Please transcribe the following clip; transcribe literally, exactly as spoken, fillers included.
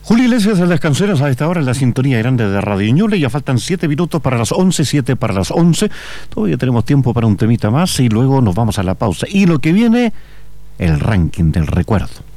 Julio Iglesias de las canciones a esta hora en la sintonía grande de Radio Ñuble. Ya faltan siete minutos para las once, siete para las once. Todavía tenemos tiempo para un temita más y luego nos vamos a la pausa. Y lo que viene, el ranking del recuerdo.